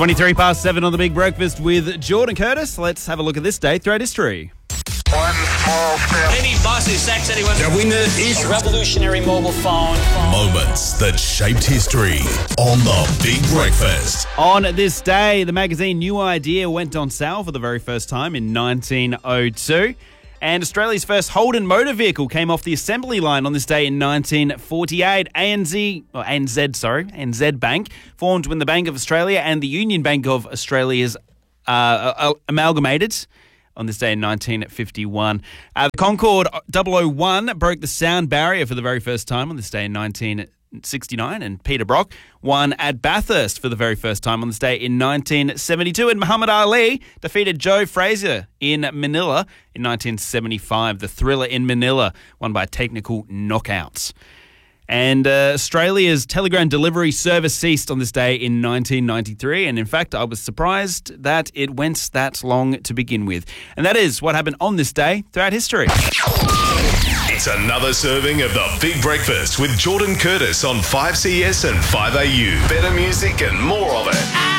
23 past 7 on The Big Breakfast with Jordan Curtis. Let's have a look at this day throughout history. One small step. Any bus who sacks anyone. The winner is A revolutionary mobile phone. Moments that shaped history on The Big Breakfast. On this day, the magazine New Idea went on sale for the very first time in 1902. And Australia's first Holden motor vehicle came off the assembly line on this day in 1948. ANZ Bank formed when the Bank of Australia and the Union Bank of Australia's amalgamated on this day in 1951. The Concorde 001 broke the sound barrier for the very first time on this day in 1969, and Peter Brock won at Bathurst for the very first time on this day in 1972, and Muhammad Ali defeated Joe Frazier in Manila in 1975. The Thriller in Manila won by technical knockouts. And Australia's telegram delivery service ceased on this day in 1993. And in fact, I was surprised that it went that long to begin with. And that is what happened on this day throughout history. It's another serving of The Big Breakfast with Jordan Curtis on 5CS and 5AU. Better music and more of it.